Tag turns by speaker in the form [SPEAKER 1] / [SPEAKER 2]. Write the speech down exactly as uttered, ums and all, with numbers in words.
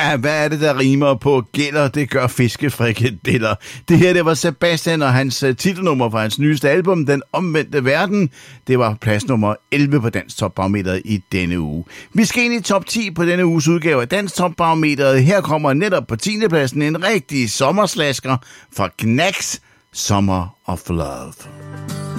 [SPEAKER 1] Ja, hvad er det, der rimer på gælder? Det gør fiskefrikadeller. Det her, det var Sebastian og hans titelnummer fra hans nyeste album, Den Omvendte Verden. Det var plads nummer elleve på Dansk Topbarometeret i denne uge. Vi skal ind i top ti på denne uges udgave af Dansk Topbarometeret. Her kommer netop på tiende pladsen en rigtig sommerslasker fra Knacks, Summer of Love.